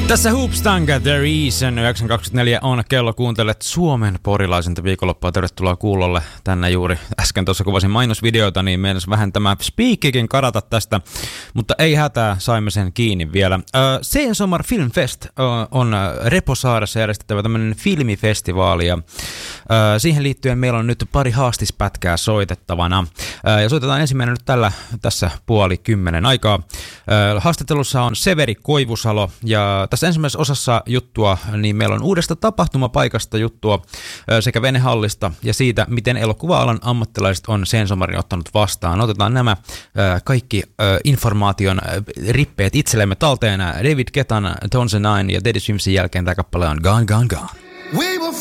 Tässä Hoopstanga, The Reason, 9.24 on kello, kuuntelet Suomen porilaisinta viikonloppua. Tervetuloa kuulolle tänne juuri. Äsken tuossa kuvasin mainosvideota, niin meinas vähän tämä spiikkikin karata tästä, mutta ei hätää, saimme sen kiinni vielä. Seensommar Filmfest on Reposaaressa järjestettävä tämmöinen filmifestivaali, ja siihen liittyen meillä on nyt pari haastispätkää soitettavana. Ja soitetaan ensimmäinen nyt tässä 9:30 aikaa. Haastattelussa on Severi Koivusalo, ja tässä ensimmäisessä osassa juttua, niin meillä on uudesta tapahtumapaikasta juttua sekä venehallista ja siitä, miten elokuva-alan ammattilaiset on Sensommarin ottanut vastaan. Otetaan nämä kaikki informaation rippeet itsellemme talteen. David Guettan, Tones and Nine ja Teddy Swimsin jälkeen tämä kappale on Gone, Gone, Gone.